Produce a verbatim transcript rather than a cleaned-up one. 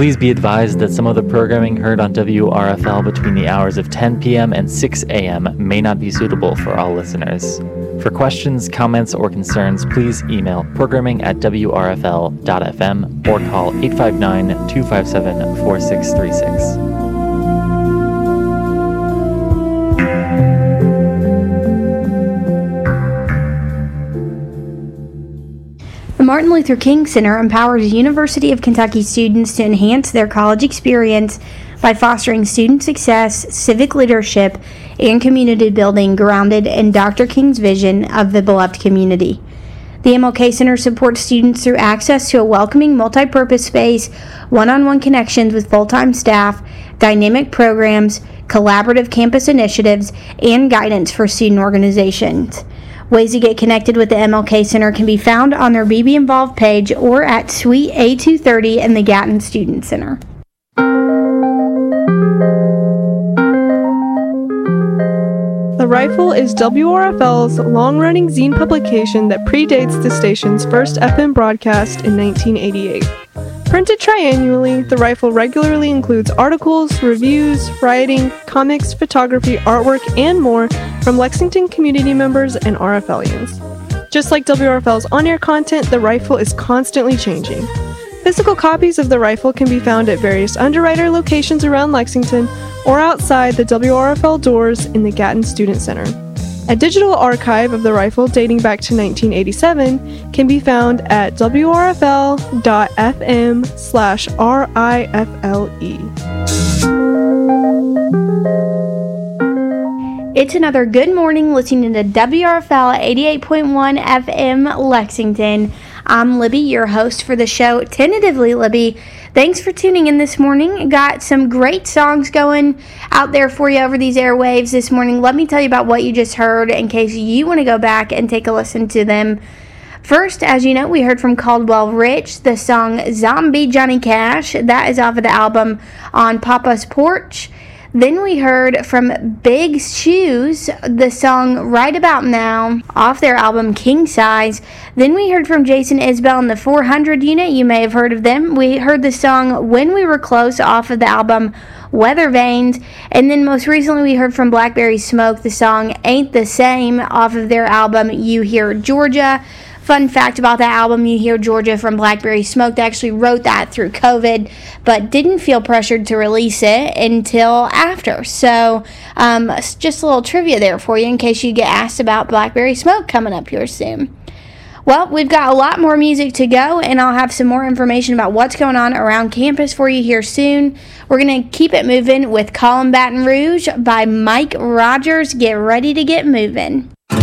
Please be advised that some of the programming heard on W R F L between the hours of ten p.m. and six a.m. may not be suitable for all listeners. For questions, comments, or concerns, please email programming at w r f l dot f m or call eight five nine, two five seven, four six three six. The Martin Luther King Center empowers University of Kentucky students to enhance their college experience by fostering student success, civic leadership, and community building grounded in Doctor King's vision of the beloved community. The M L K Center supports students through access to a welcoming multi-purpose space, one-on-one connections with full-time staff, dynamic programs, collaborative campus initiatives, and guidance for student organizations. Ways to get connected with the M L K Center can be found on their B B Involved page or at Suite A two thirty in the Gatton Student Center. The Rifle is W R F L's long-running zine publication that predates the station's first F M broadcast in nineteen eighty-eight. Printed triannually, The Rifle regularly includes articles, reviews, writing, comics, photography, artwork, and more from Lexington community members and R F L ians. Just like W R F L's on-air content, The Rifle is constantly changing. Physical copies of The Rifle can be found at various underwriter locations around Lexington or outside the W R F L doors in the Gatton Student Center. A digital archive of The Rifle dating back to nineteen eighty-seven can be found at w r f l dot f m slash r i f l e. It's another good morning listening to W R F L eighty-eight point one F M Lexington. I'm Libby, your host for the show, tentatively Libby. Thanks for tuning in this morning. Got some great songs going out there for you over these airwaves this morning. Let me tell you about what you just heard in case you want to go back and take a listen to them. First, as you know, we heard from Caldwell Rich, the song Zombie Johnny Cash. That is off of the album On Papa's Porch. Then we heard from Big Shoes, the song Right About Now, off their album King Size. Then we heard from Jason Isbell and the four hundred Unit. You may have heard of them. We heard the song When We Were Close off of the album Weather Vanes. And then most recently we heard from Blackberry Smoke, the song Ain't the Same off of their album You Hear Georgia. Fun fact about that album, You Hear Georgia, from Blackberry Smoke. They actually wrote that through COVID, but didn't feel pressured to release it until after. So, um, just a little trivia there for you in case you get asked about Blackberry Smoke coming up here soon. Well, we've got a lot more music to go, and I'll have some more information about what's going on around campus for you here soon. We're going to keep it moving with Callin' Baton Rouge by Mike Rogers. Get ready to get moving.